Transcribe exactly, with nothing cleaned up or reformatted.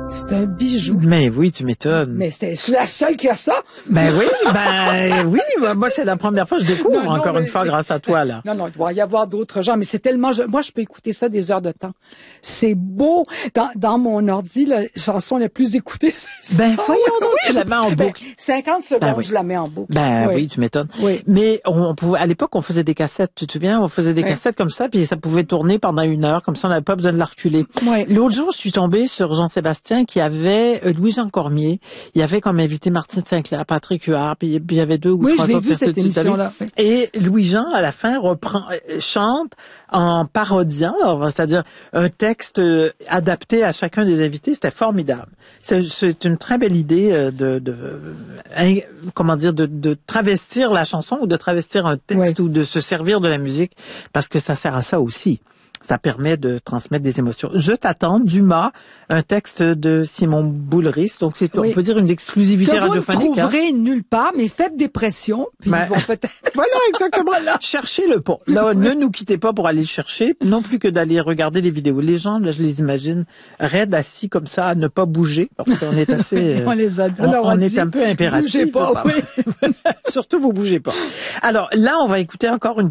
C'est un bijou. Mais oui, tu m'étonnes. Mais c'est la seule qui a ça. Ben oui, ben oui. Moi, c'est la première fois que je découvre, non, non, encore mais... une fois, grâce à toi, là. Non, non, il doit y avoir d'autres gens, mais c'est tellement... Moi, je peux écouter ça des heures de temps. C'est beau. Dans, dans mon ordi, la chanson la plus écoutée, c'est Ben, ça. voyons donc, oui, tu la mets en boucle. Ben, cinquante secondes, ben, oui. je la mets en boucle. Ben oui, oui tu m'étonnes. Oui. Mais on, on pouvait, à l'époque, on faisait des cassettes, tu te souviens? On faisait des oui. cassettes comme ça, puis ça pouvait tourner pendant une heure, comme ça, on n'avait pas besoin de la reculer. Oui. L'autre jour, je suis tombée sur Jean-Sébastien qui avait euh, Louis-Jean Cormier. Il y avait comme invité Martine Sinclair, Patrick Huard, puis, puis il y avait deux ou oui, trois je l'ai autres vu cette émission-là. Oui. Et Louis-Jean, à la fin, reprend, euh, chante en parodiant, c'est-à-dire un texte euh, adapté à chacun des invités. C'était formidable. C'est, c'est une très belle idée euh, de, de euh, comment dire, de, de travestir la chanson ou de travestir un texte oui. ou de se servir de la musique, parce que ça sert à ça aussi. Ça permet de transmettre des émotions. Je t'attends, Dumas, un texte de Simon Boulris. Donc, c'est, oui. on peut dire une exclusivité que radiophonique. Vous ne trouverez hein. nulle part, mais faites des pressions, puis ben, ils vont peut-être... Voilà, exactement. Là. Cherchez-le pas. Là, oui. ne nous quittez pas pour aller le chercher, non plus que d'aller regarder les vidéos. Les gens, là, je les imagine, raides, assis comme ça, à ne pas bouger, parce qu'on est assez... on les a... On, on, on est dit, un peu impératif. Bougez pas, oui. Surtout, vous bougez pas. Alors, là, on va écouter encore une